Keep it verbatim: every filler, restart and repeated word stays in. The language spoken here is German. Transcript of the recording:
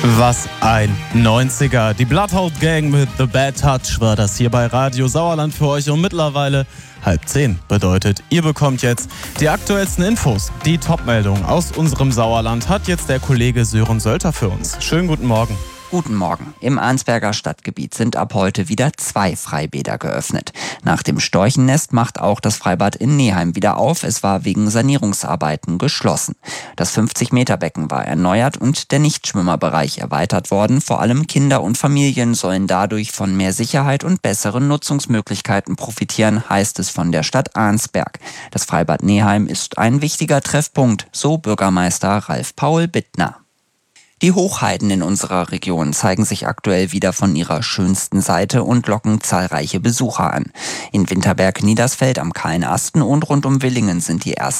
Was ein neunziger. Die Bloodhound Gang mit The Bad Touch war das hier bei Radio Sauerland für euch und mittlerweile halb zehn. Bedeutet, ihr bekommt jetzt die aktuellsten Infos. Die Top-Meldung aus unserem Sauerland hat jetzt der Kollege Sören Sölter für uns. Schönen guten Morgen. Guten Morgen. Im Arnsberger Stadtgebiet sind ab heute wieder zwei Freibäder geöffnet. Nach dem Storchennest macht auch das Freibad in Neheim wieder auf. Es war wegen Sanierungsarbeiten geschlossen. Das fünfzig-Meter-Becken war erneuert und der Nichtschwimmerbereich erweitert worden. Vor allem Kinder und Familien sollen dadurch von mehr Sicherheit und besseren Nutzungsmöglichkeiten profitieren, heißt es von der Stadt Arnsberg. Das Freibad Neheim ist ein wichtiger Treffpunkt, so Bürgermeister Ralf Paul Bittner. Die Hochheiden in unserer Region zeigen sich aktuell wieder von ihrer schönsten Seite und locken zahlreiche Besucher an. In Winterberg-Niedersfeld am Kahlen Asten und rund um Willingen sind die ersten